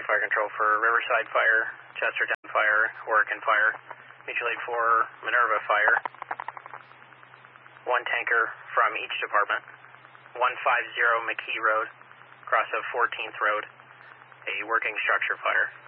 fire control for Riverside Fire, Chestertown Fire, Oregon Fire, mutual aid for Minerva Fire. One tanker from each department. 150 McKee Road, cross of 14th Road, a working structure fire.